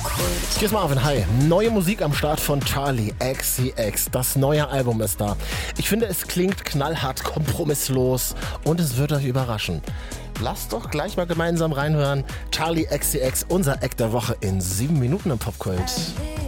Cheers Marvin, hi. Neue Musik am Start von Charli XCX. Das neue Album ist da. Ich finde, es klingt knallhart, kompromisslos und es wird euch überraschen. Lasst doch gleich mal gemeinsam reinhören. Charli XCX, unser Act der Woche in 7 Minuten im Popkult.